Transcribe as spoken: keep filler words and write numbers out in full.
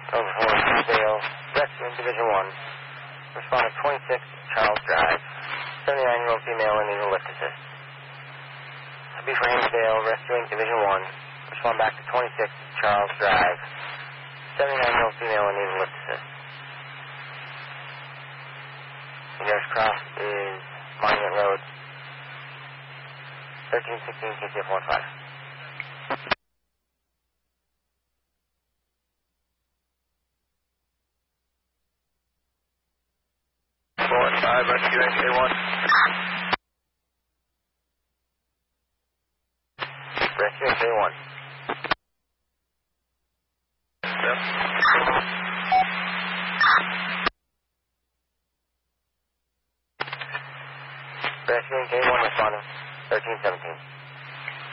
Over for Dale, Rescue Division one. Respond to twenty-six Charles Drive. seventy-nine-year-old female in need of lift assist. To be for Hinsdale, Rescuing Division one. Respond back to twenty-six Charles Drive. seventy-nine-year-old female in need of lift assist. The nearest cross is Monument Road. thirteen sixteen K C F one five. four five, rescuing K one. Rescuing K one. Yep. Rescuing K one responding. thirteen seventeen.